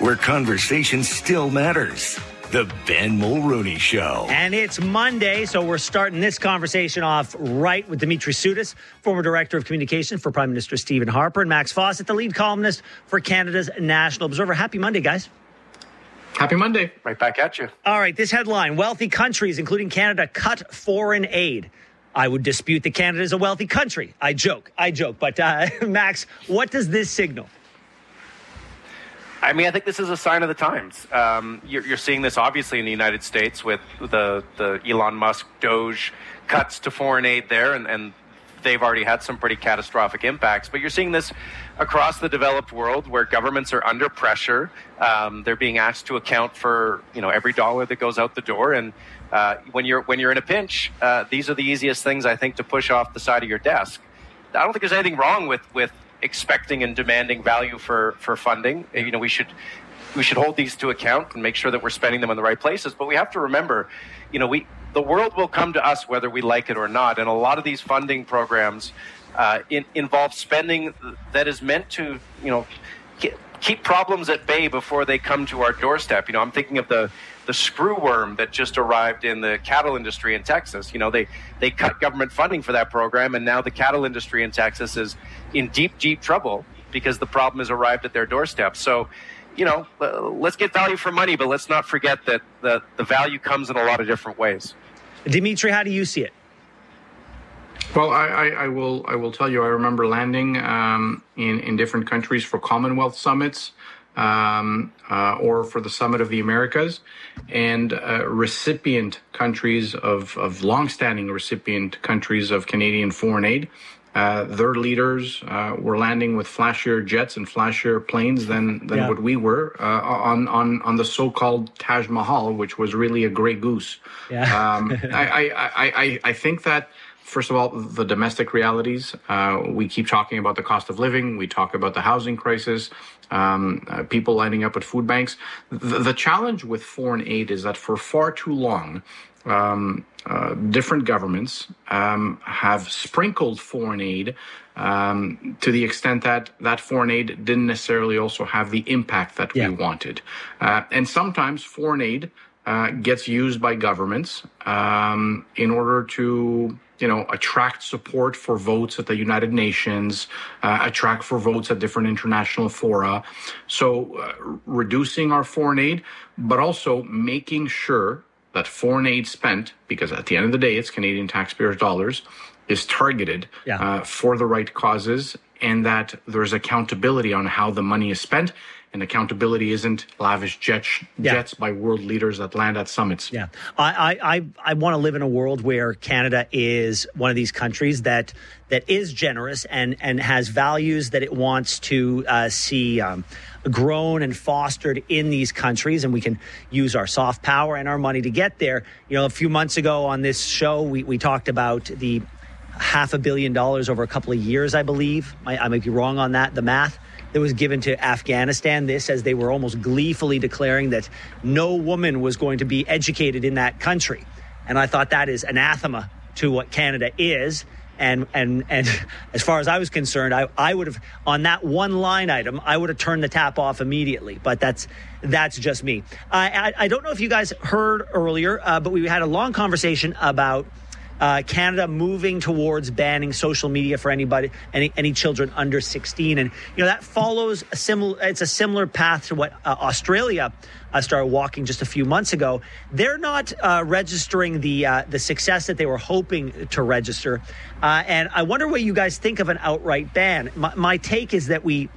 where conversation still matters. The Ben Mulrooney Show. And it's Monday, so we're starting this conversation off right with Dimitri Sotis, former Director of Communications for Prime Minister Stephen Harper, and Max Fawcett, the lead columnist for Canada's National Observer. Happy Monday, guys. Happy Monday. Right back at you. All right, this headline, wealthy countries, including Canada, cut foreign aid. I would dispute that Canada is a wealthy country. I joke. But Max, what does this signal? I mean, I think this is a sign of the times. You're seeing this obviously in the United States with the Elon Musk Doge cuts to foreign aid there, and they've already had some pretty catastrophic impacts. But you're seeing this across the developed world where governments are under pressure. They're being asked to account for every dollar that goes out the door. And when you're in a pinch, these are the easiest things, I think, to push off the side of your desk. I don't think there's anything wrong with expecting and demanding value for funding. We should hold these to account and make sure that we're spending them in the right places. But we have to remember, the world will come to us whether we like it or not. And a lot of these funding programs involve spending that is meant to, keep problems at bay before they come to our doorstep. I'm thinking of the screwworm that just arrived in the cattle industry in Texas. They cut government funding for that program, and now the cattle industry in Texas is in deep, deep trouble because the problem has arrived at their doorstep. So, let's get value for money, but let's not forget that the value comes in a lot of different ways. Dimitri, how do you see it? Well, I will tell you, I remember landing in different countries for Commonwealth summits or for the Summit of the Americas, and recipient countries of longstanding recipient countries of Canadian foreign aid. Their leaders were landing with flashier jets and flashier planes than what we were on the so-called Taj Mahal, which was really a gray goose. Yeah. I think that, first of all, the domestic realities, we keep talking about the cost of living. We talk about the housing crisis, people lining up at food banks. The challenge with foreign aid is that for far too long, different governments have sprinkled foreign aid to the extent that foreign aid didn't necessarily also have the impact that we wanted. And sometimes foreign aid gets used by governments in order to attract support for votes at the United Nations, attract for votes at different international fora. So reducing our foreign aid, but also making sure that foreign aid spent, because at the end of the day, it's Canadian taxpayers' dollars, is targeted for the right causes, and that there's accountability on how the money is spent. And accountability isn't lavish jets by world leaders that land at summits. Yeah, I want to live in a world where Canada is one of these countries that is generous and has values that it wants to see grown and fostered in these countries, and we can use our soft power and our money to get there. A few months ago on this show, we talked about the $500 million over a couple of years, I believe. I might be wrong on that, the math, that was given to Afghanistan. This as they were almost gleefully declaring that no woman was going to be educated in that country. And I thought that is anathema to what Canada is. And as far as I was concerned, I would have, on that one line item, I would have turned the tap off immediately. But that's just me. I don't know if you guys heard earlier, but we had a long conversation about Canada moving towards banning social media for any children under 16, and that follows it's a similar path to what Australia started walking just a few months ago. They're not registering the success that they were hoping to register, and I wonder what you guys think of an outright ban. My take is that we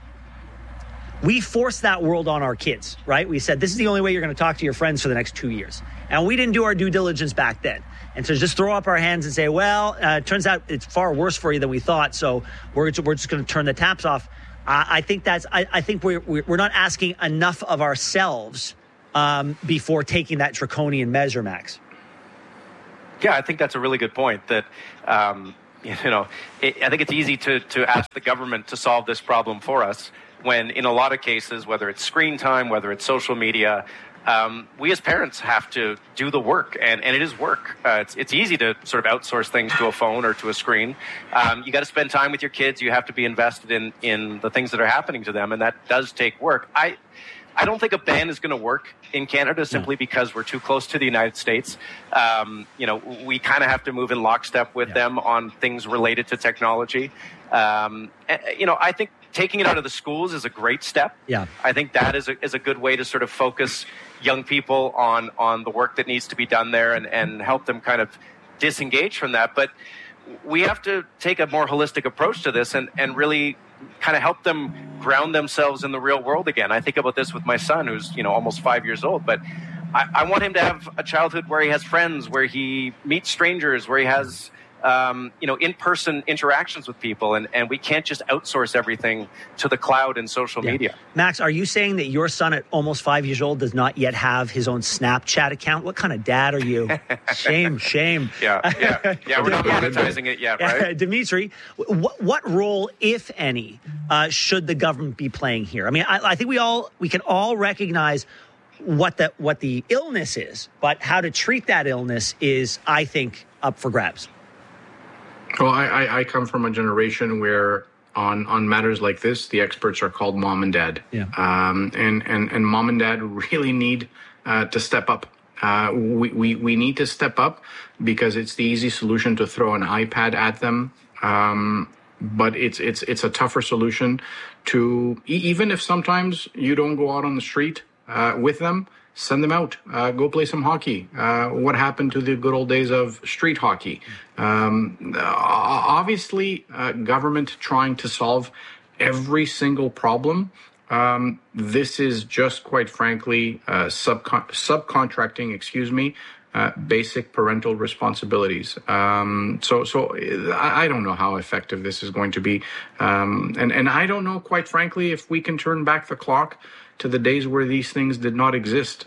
forced that world on our kids, right? We said, this is the only way you're going to talk to your friends for the next 2 years. And we didn't do our due diligence back then. And so just throw up our hands and say, well, it turns out it's far worse for you than we thought. So we're just going to turn the taps off. I think we're not asking enough of ourselves before taking that draconian measure, Max. Yeah, I think that's a really good point that, I think it's easy to ask the government to solve this problem for us when in a lot of cases, whether it's screen time, whether it's social media, we as parents have to do the work, and it is work. It's easy to sort of outsource things to a phone or to a screen. You got to spend time with your kids. You have to be invested in the things that are happening to them, and that does take work. I don't think a ban is going to work in Canada simply because we're too close to the United States. We kind of have to move in lockstep with them on things related to technology. I think taking it out of the schools is a great step. Yeah. I think that is a good way to sort of focus young people on the work that needs to be done there and help them kind of disengage from that. But we have to take a more holistic approach to this and really kind of help them ground themselves in the real world again. I think about this with my son, who's almost 5 years old, but I want him to have a childhood where he has friends, where he meets strangers, where he has in-person interactions with people, and we can't just outsource everything to the cloud and social media. Max, are you saying that your son at almost 5 years old does not yet have his own Snapchat account? What kind of dad are you? Shame. Yeah, we're not monetizing it yet, right? Dimitri, what role, if any, should the government be playing here? I mean, I think we can all recognize what the illness is, but how to treat that illness is, I think, up for grabs. Well, I come from a generation where on matters like this, the experts are called mom and dad. Yeah. And mom and dad really need to step up. We need to step up because it's the easy solution to throw an iPad at them. But it's a tougher solution to, even if sometimes you don't go out on the street with them, send them out, go play some hockey. What happened to the good old days of street hockey? Obviously, government trying to solve every single problem. This is just, quite frankly, subcontracting, basic parental responsibilities. So I don't know how effective this is going to be. And I don't know, quite frankly, if we can turn back the clock to the days where these things did not exist.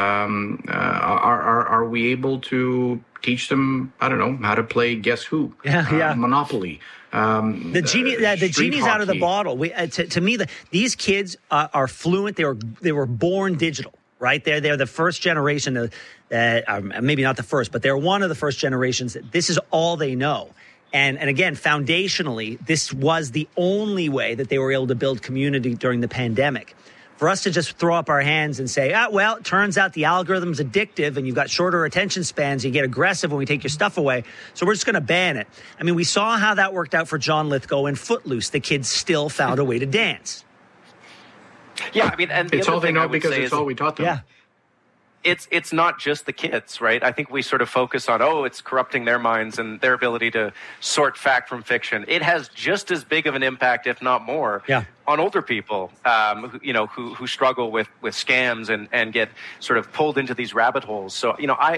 Are we able to teach them, I don't know, how to play Guess Who? Monopoly. The genie's out of the bottle. To me, these kids are fluent. They were born digital, right? They're the first generation maybe not the first, but they're one of the first generations that this is all they know. And again, foundationally, this was the only way that they were able to build community during the pandemic. For us to just throw up our hands and say, it turns out the algorithm's addictive and you've got shorter attention spans, you get aggressive when we take your stuff away, so we're just going to ban it. I mean, we saw how that worked out for John Lithgow in Footloose. The kids still found a way to dance. Yeah, I mean, and it's all they know because it's all we taught them. Yeah. It's not just the kids, right? I think we sort of focus on, it's corrupting their minds and their ability to sort fact from fiction. It has just as big of an impact, if not more, on older people, who struggle with scams and get sort of pulled into these rabbit holes. So,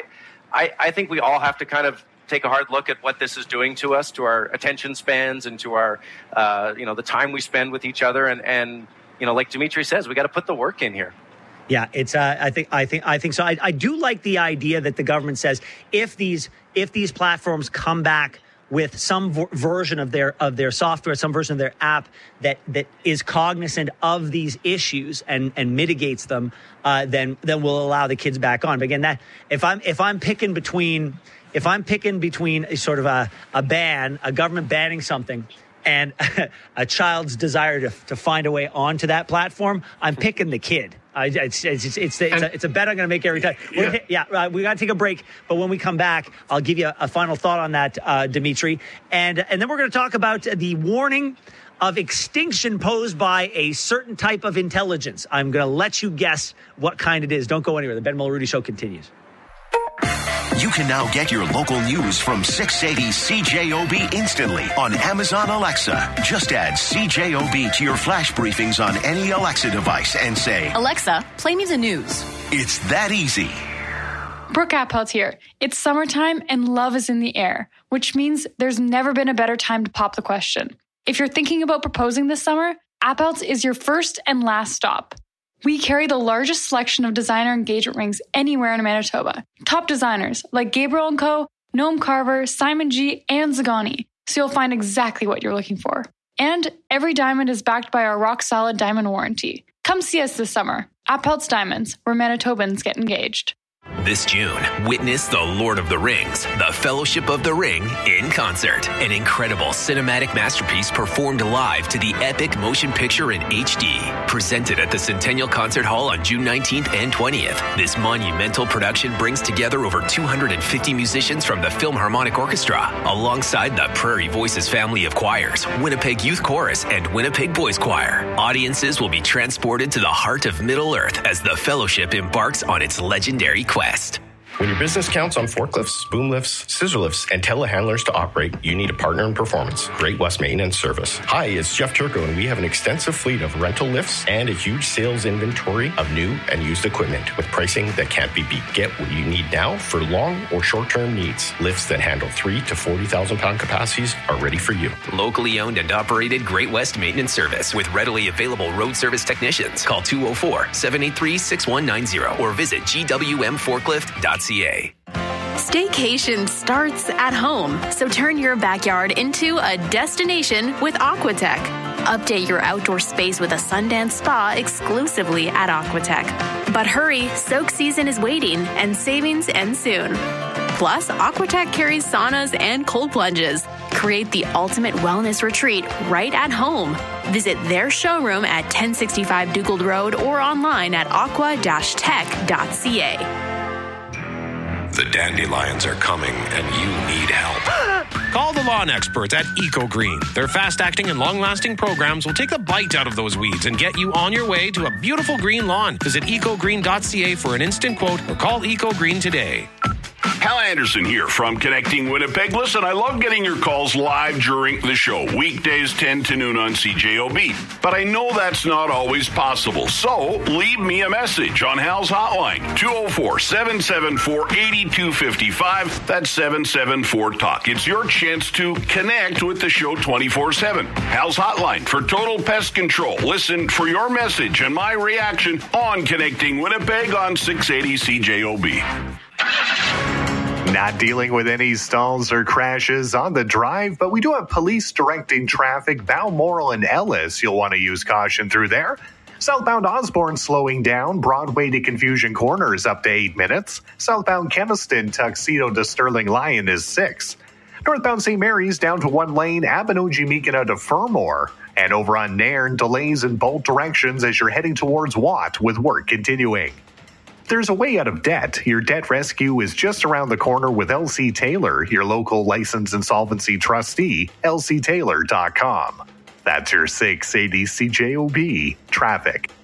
I think we all have to kind of take a hard look at what this is doing to us, to our attention spans, and to our, the time we spend with each other. And like Dimitri says, we got to put the work in here. Yeah, it's. I think so. I do like the idea that the government says if these platforms come back with some version of their software, some version of their app that is cognizant of these issues and mitigates them, then we'll allow the kids back on. But again, that if I'm picking between a sort of a ban, a government banning something, and a child's desire to find a way onto that platform, I'm picking the kid. It's a bet I'm going to make every time. We got to take a break, but when we come back, I'll give you a final thought on that, Dimitri, and then we're going to talk about the warning of extinction posed by a certain type of intelligence. I'm going to let you guess what kind it is. Don't go anywhere. The Ben Mulroney Show continues. You can now get your local news from 680 CJOB instantly on Amazon Alexa. Just add CJOB to your flash briefings on any Alexa device and say, Alexa, play me the news. It's that easy. Brooke Appelt here. It's summertime and love is in the air, which means there's never been a better time to pop the question. If you're thinking about proposing this summer, Appelt's is your first and last stop. We carry the largest selection of designer engagement rings anywhere in Manitoba. Top designers like Gabriel & Co., Noam Carver, Simon G., and Zagani. So you'll find exactly what you're looking for. And every diamond is backed by our rock-solid diamond warranty. Come see us this summer. Appelt's Diamonds, where Manitobans get engaged. This June, witness The Lord of the Rings, The Fellowship of the Ring in concert. An incredible cinematic masterpiece performed live to the epic motion picture in HD. Presented at the Centennial Concert Hall on June 19th and 20th. This monumental production brings together over 250 musicians from the Philharmonic Orchestra, alongside the Prairie Voices family of choirs, Winnipeg Youth Chorus, and Winnipeg Boys Choir. Audiences will be transported to the heart of Middle-earth as the Fellowship embarks on its legendary quest. When your business counts on forklifts, boom lifts, scissor lifts, and telehandlers to operate, you need a partner in performance. Great West Maintenance Service. Hi, it's Jeff Turco, and we have an extensive fleet of rental lifts and a huge sales inventory of new and used equipment with pricing that can't be beat. Get what you need now for long or short-term needs. Lifts that handle 3 to 40,000 pound capacities are ready for you. Locally owned and operated Great West Maintenance Service with readily available road service technicians. Call 204-783-6190 or visit gwmforklift.ca. Staycation starts at home, so turn your backyard into a destination with Aquatech. Update your outdoor space with a Sundance spa exclusively at Aquatech. But hurry, soak season is waiting and savings end soon. Plus, Aquatech carries saunas and cold plunges. Create the ultimate wellness retreat right at home. Visit their showroom at 1065 Dugold Road or online at aqua-tech.ca. The dandelions are coming, and you need help. Call the lawn experts at EcoGreen. Their fast-acting and long-lasting programs will take the bite out of those weeds and get you on your way to a beautiful green lawn. Visit ecogreen.ca for an instant quote or call EcoGreen today. Hal Anderson here from Connecting Winnipeg. Listen, I love getting your calls live during the show, weekdays 10 to noon on CJOB. But I know that's not always possible, so leave me a message on Hal's hotline, 204-774-8255. That's 774-TALK. It's your chance to connect with the show 24/7. Hal's hotline for total pest control. Listen for your message and my reaction on Connecting Winnipeg on 680 CJOB. Not dealing with any stalls or crashes on the drive, but we do have police directing traffic. Balmoral and Ellis, you'll want to use caution through there. Southbound Osborne slowing down. Broadway to Confusion Corner is up to 8 minutes. Southbound Keniston, Tuxedo to Sterling Lion is 6. Northbound St. Mary's down to 1 lane. Abinogi-Meekina to Fermor. And over on Nairn, delays in both directions as you're heading towards Watt with work continuing. There's a way out of debt. Your debt rescue is just around the corner with LC Taylor, your local licensed insolvency trustee, lctaylor.com. That's your 680 CJOB traffic.